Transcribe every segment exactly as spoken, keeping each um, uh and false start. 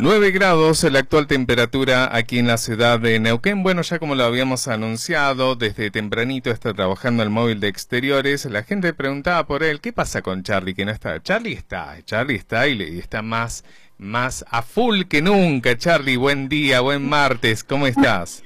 nueve grados la actual temperatura aquí en la ciudad de Neuquén. Bueno, ya como lo habíamos anunciado, desde tempranito está trabajando el móvil de exteriores. La gente preguntaba por él, ¿qué pasa con Charlie que no está? Charlie está, Charlie está y, le, y está más, más a full que nunca. Charlie, buen día, buen martes, ¿cómo estás?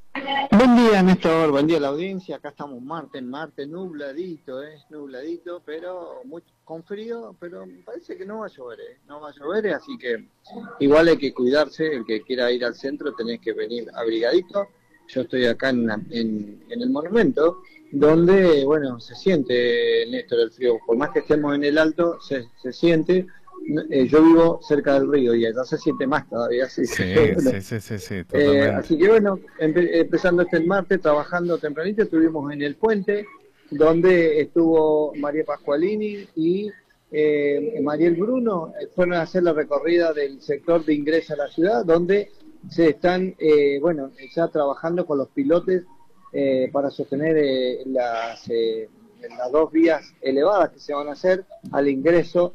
Buen día, Néstor, buen día a la audiencia. Acá estamos martes, martes nubladito, eh, nubladito, pero muy con frío, pero parece que no va a llover, eh, no va a llover, así que igual hay que cuidarse. El que quiera ir al centro tenés que venir abrigadito. Yo estoy acá en, en, en el monumento, donde, bueno, se siente, Néstor, el frío. Por más que estemos en el alto, se, se siente. Eh, yo vivo cerca del río y allá se siente más todavía. Así Sí, que, bueno, sí, sí, sí, sí, eh, así que bueno, empe empezando este martes, trabajando tempranito, estuvimos en el puente, donde estuvo María Pascualini y eh, Mariel Bruno, eh, fueron a hacer la recorrida del sector de ingreso a la ciudad, donde se están, eh, bueno, ya trabajando con los pilotes eh, para sostener eh, las, eh, las dos vías elevadas que se van a hacer al ingreso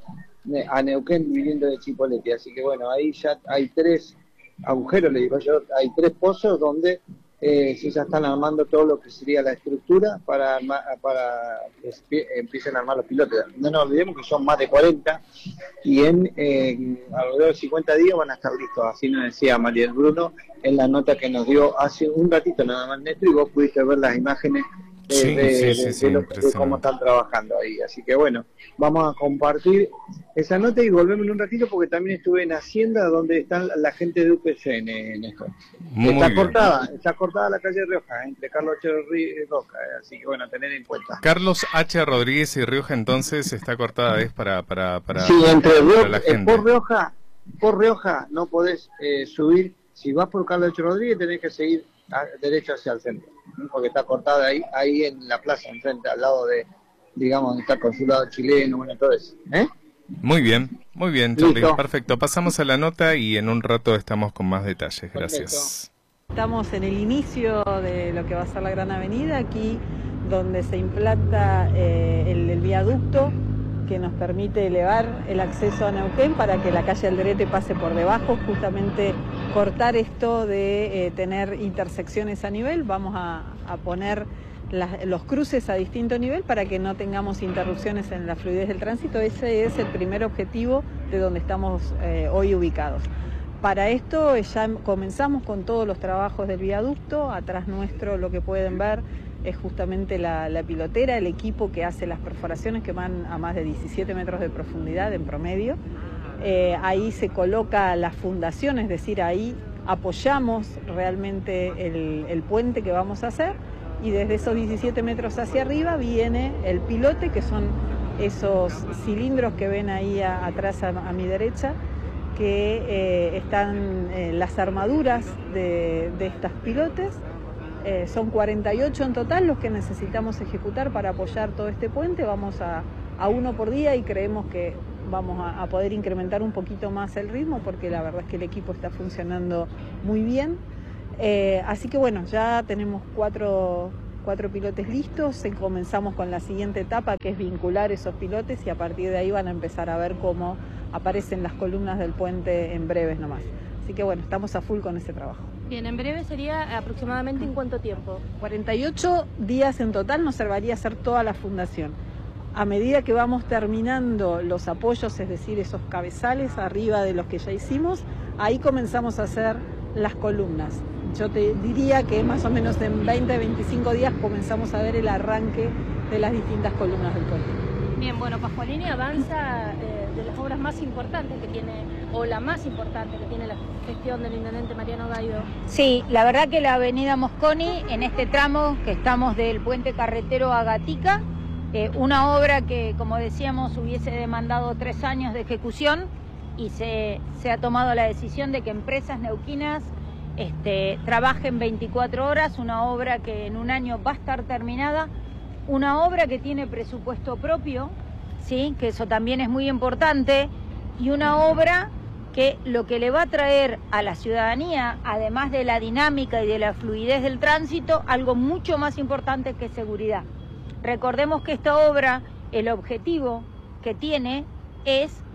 a Neuquén viniendo de Chipoleti. Así que bueno, ahí ya hay tres agujeros, le digo yo, hay tres pozos donde eh, se ya están armando todo lo que sería la estructura para, para que empiecen a armar los pilotes. No nos olvidemos que son más de cuarenta y en eh, alrededor de cincuenta días van a estar listos. Así nos decía Mariel Bruno en la nota que nos dio hace un ratito nada más, Néstor, y vos pudiste ver las imágenes de, sí, de, sí, de, sí, de, sí, lo, de cómo están trabajando ahí. Así que bueno, vamos a compartir esa nota y volvemos en un ratito porque también estuve en Hacienda, donde están la gente de U P C N, Néstor. Muy está bien. cortada, está cortada la calle Rioja, entre Carlos H. y Rioja, así que bueno, tener en cuenta. Carlos H. Rodríguez y Rioja entonces está cortada, es para, para, para, sí, entre para Rioja, la eh, gente. por Rioja, por Rioja no podés eh, subir. Si vas por Carlos H. Rodríguez tenés que seguir a, derecho hacia el centro, porque está cortada ahí, ahí en la plaza, enfrente, al lado de, digamos, donde está el consulado chileno, bueno, todo eso. ¿Eh? Muy bien, muy bien, Charlie. Listo. Perfecto. Pasamos a la nota y en un rato estamos con más detalles. Gracias. Perfecto. Estamos en el inicio de lo que va a ser la Gran Avenida, aquí donde se implanta eh, el, el viaducto que nos permite elevar el acceso a Neuquén para que la calle Alderete pase por debajo, justamente cortar esto de eh, tener intersecciones a nivel. Vamos a, a poner las, los cruces a distinto nivel para que no tengamos interrupciones en la fluidez del tránsito. Ese es el primer objetivo de donde estamos eh, hoy ubicados. Para esto ya comenzamos con todos los trabajos del viaducto. Atrás nuestro lo que pueden ver es justamente la, la pilotera, el equipo que hace las perforaciones que van a más de diecisiete metros de profundidad en promedio. Eh, ahí se coloca la fundación, es decir, ahí apoyamos realmente el, el puente que vamos a hacer y desde esos diecisiete metros hacia arriba viene el pilote, que son esos cilindros que ven ahí a, atrás a, a mi derecha, que eh, están eh, las armaduras de, de estas pilotes. Eh, son cuarenta y ocho en total los que necesitamos ejecutar para apoyar todo este puente. Vamos a, a uno por día y creemos que vamos a, a poder incrementar un poquito más el ritmo porque la verdad es que el equipo está funcionando muy bien. Eh, así que bueno, ya tenemos cuatro, cuatro pilotes listos y comenzamos con la siguiente etapa, que es vincular esos pilotes, y a partir de ahí van a empezar a ver cómo aparecen las columnas del puente en breves nomás. Así que bueno, estamos a full con ese trabajo. Bien, en breve sería aproximadamente ¿en cuánto tiempo? cuarenta y ocho días en total nos serviría hacer toda la fundación. A medida que vamos terminando los apoyos, es decir, esos cabezales arriba de los que ya hicimos, ahí comenzamos a hacer las columnas. Yo te diría que más o menos en veinte a veinticinco días comenzamos a ver el arranque de las distintas columnas del puente. Bien, bueno, Pascualini avanza eh, de las obras más importantes que tiene, o la más importante que tiene la gestión del intendente Mariano Gaido. Sí, la verdad que la avenida Mosconi, en este tramo que estamos del puente carretero a Gatica, eh, una obra que, como decíamos, hubiese demandado tres años de ejecución y se, se ha tomado la decisión de que empresas neuquinas este, trabajen veinticuatro horas, una obra que en un año va a estar terminada. Una obra que tiene presupuesto propio, ¿sí? Que eso también es muy importante, y una obra que lo que le va a traer a la ciudadanía, además de la dinámica y de la fluidez del tránsito, algo mucho más importante que seguridad. Recordemos que esta obra, el objetivo que tiene es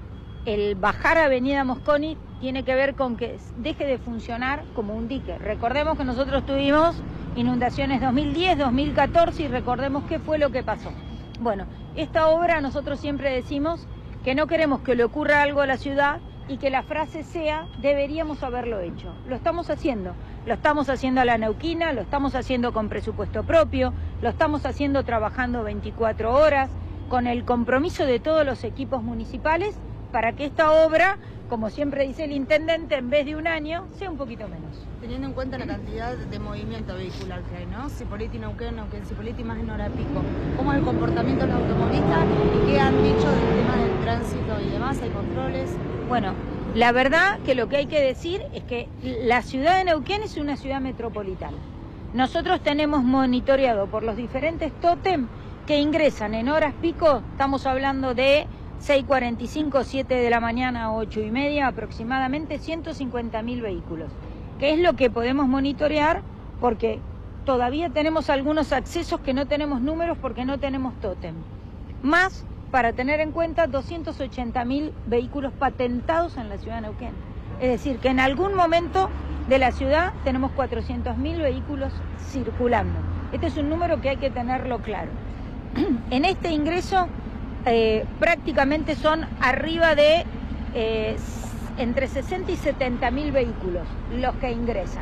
el bajar Avenida Mosconi tiene que ver con que deje de funcionar como un dique. Recordemos que nosotros tuvimos inundaciones dos mil diez, dos mil catorce y recordemos qué fue lo que pasó. Bueno, esta obra nosotros siempre decimos que no queremos que le ocurra algo a la ciudad y que la frase sea, deberíamos haberlo hecho. Lo estamos haciendo. Lo estamos haciendo a la neuquina, lo estamos haciendo con presupuesto propio, lo estamos haciendo trabajando veinticuatro horas, con el compromiso de todos los equipos municipales para que esta obra, como siempre dice el intendente, en vez de un año, sea un poquito menos. Teniendo en cuenta la cantidad de movimiento vehicular que hay, ¿no? Cipolletti, Neuquén, Neuquén, Cipolletti más en hora pico. ¿Cómo es el comportamiento de los automovilistas y qué han dicho del tema del tránsito y demás? ¿Hay controles? Bueno, la verdad que lo que hay que decir es que la ciudad de Neuquén es una ciudad metropolitana. Nosotros tenemos monitoreado por los diferentes tótem que ingresan en horas pico, estamos hablando de seis cuarenta y cinco, siete de la mañana, ocho y media, aproximadamente ciento cincuenta mil vehículos. ¿Qué es lo que podemos monitorear? Porque todavía tenemos algunos accesos que no tenemos números porque no tenemos tótem. Más, para tener en cuenta, doscientos ochenta mil vehículos patentados en la ciudad de Neuquén. Es decir, que en algún momento de la ciudad tenemos cuatrocientos mil vehículos circulando. Este es un número que hay que tenerlo claro. En este ingreso eh, prácticamente son arriba de eh, entre sesenta y setenta mil vehículos los que ingresan.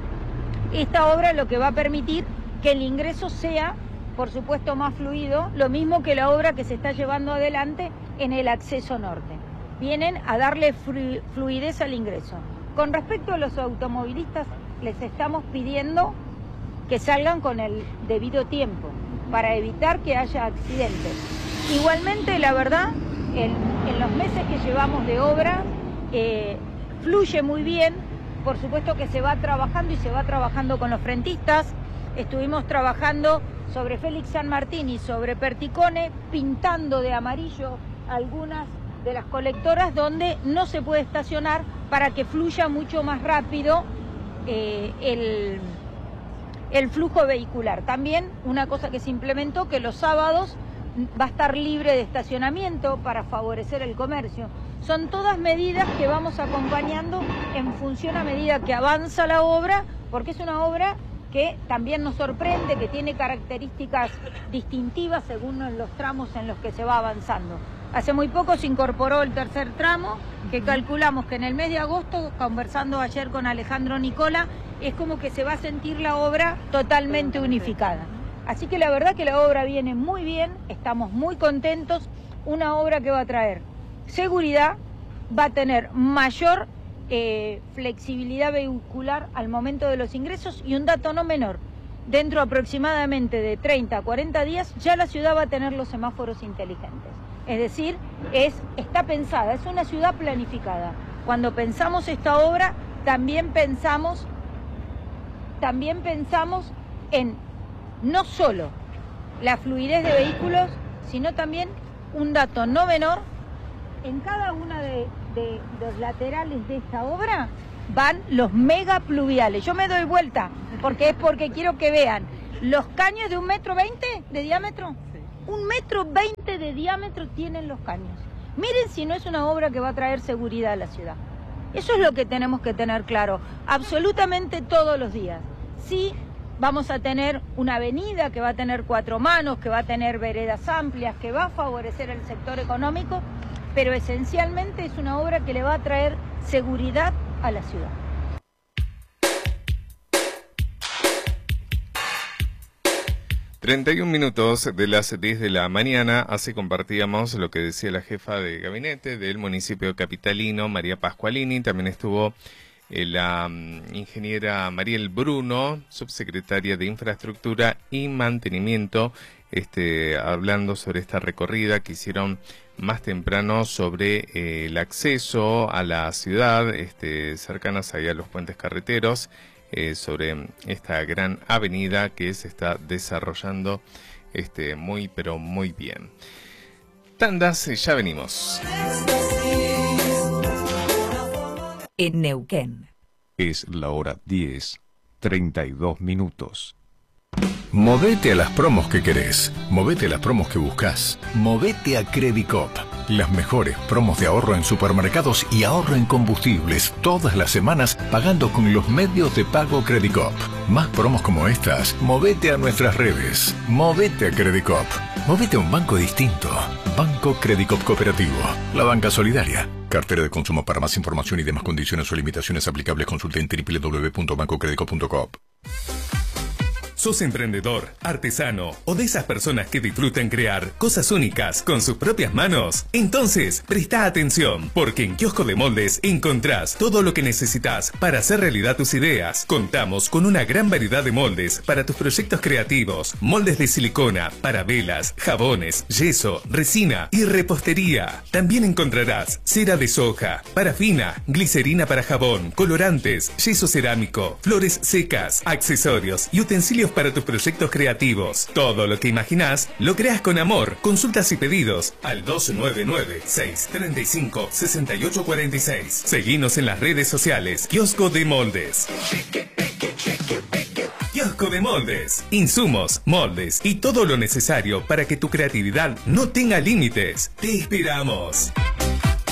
Esta obra lo que va a permitir que el ingreso sea, por supuesto, más fluido, lo mismo que la obra que se está llevando adelante en el acceso norte. Vienen a darle fluidez al ingreso. Con respecto a los automovilistas, les estamos pidiendo que salgan con el debido tiempo para evitar que haya accidentes. Igualmente, la verdad, en, en los meses que llevamos de obra, eh, fluye muy bien. Por supuesto que se va trabajando y se va trabajando con los frentistas. Estuvimos trabajando sobre Félix San Martín y sobre Perticone, pintando de amarillo algunas de las colectoras donde no se puede estacionar para que fluya mucho más rápido eh, el, el flujo vehicular. También una cosa que se implementó, que los sábados va a estar libre de estacionamiento para favorecer el comercio. Son todas medidas que vamos acompañando en función a medida que avanza la obra, porque es una obra que también nos sorprende, que tiene características distintivas según los tramos en los que se va avanzando. Hace muy poco se incorporó el tercer tramo, que calculamos que en el mes de agosto, conversando ayer con Alejandro Nicola, es como que se va a sentir la obra totalmente unificada. Así que la verdad que la obra viene muy bien, estamos muy contentos, una obra que va a traer seguridad, va a tener mayor eh, flexibilidad vehicular al momento de los ingresos y un dato no menor, dentro aproximadamente de treinta a cuarenta días ya la ciudad va a tener los semáforos inteligentes. Es decir, es, está pensada, es una ciudad planificada. Cuando pensamos esta obra, también pensamos, también pensamos en no solo la fluidez de vehículos, sino también un dato no menor, en cada una de, de los laterales de esta obra van los mega pluviales. Yo me doy vuelta, porque es porque quiero que vean los caños de un metro veinte de diámetro. Un metro veinte de diámetro tienen los caños. Miren si no es una obra que va a traer seguridad a la ciudad. Eso es lo que tenemos que tener claro, absolutamente todos los días. Sí, vamos a tener una avenida que va a tener cuatro manos, que va a tener veredas amplias, que va a favorecer el sector económico, pero esencialmente es una obra que le va a traer seguridad a la ciudad. treinta y un minutos de las diez de la mañana, así compartíamos lo que decía la jefa de gabinete del municipio capitalino, María Pascualini. También estuvo eh, la um, ingeniera Mariel Bruno, subsecretaria de Infraestructura y Mantenimiento, este, hablando sobre esta recorrida que hicieron más temprano sobre eh, el acceso a la ciudad, este, cercanas ahí a los puentes carreteros, eh, sobre esta gran avenida que se está desarrollando este, muy pero muy bien. Tandas, ya venimos. En Neuquén. Es la hora diez, treinta y dos minutos. Movete a las promos que querés. Movete a las promos que buscas. Movete a Credicop. Las mejores promos de ahorro en supermercados y ahorro en combustibles todas las semanas pagando con los medios de pago Credicop. Más promos como estas, movete a nuestras redes. Movete a Credicop. Movete a un banco distinto. Banco Credicop Cooperativo. La banca solidaria. Cartera de consumo. Para más información y demás condiciones o limitaciones aplicables, consulte en doble u doble u doble u punto banco credicop punto com. ¿Sos emprendedor, artesano o de esas personas que disfrutan crear cosas únicas con sus propias manos? Entonces, presta atención, porque en Kiosco de Moldes encontrás todo lo que necesitas para hacer realidad tus ideas. Contamos con una gran variedad de moldes para tus proyectos creativos, moldes de silicona, para velas, jabones, yeso, resina y repostería. También encontrarás cera de soja, parafina, glicerina para jabón, colorantes, yeso cerámico, flores secas, accesorios y utensilios para tus proyectos creativos. Todo lo que imaginás lo creas con amor. Consultas y pedidos al dos nueve nueve, seis tres cinco, seis ocho cuatro seis. Seguinos en las redes sociales. Kiosco de Moldes. Kiosco de Moldes. Insumos, moldes y todo lo necesario para que tu creatividad no tenga límites. Te esperamos.